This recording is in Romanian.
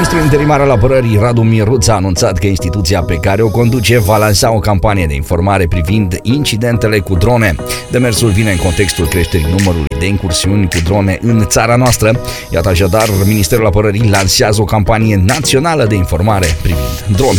Ministrul interimar al apărării Radu Mieruț a anunțat că instituția pe care o conduce va lansa o campanie de informare privind incidentele cu drone. Demersul vine în contextul creșterii numărului de incursiuni cu drone în țara noastră. Iată așadar, Ministerul Apărării lansează o campanie națională de informare privind drone.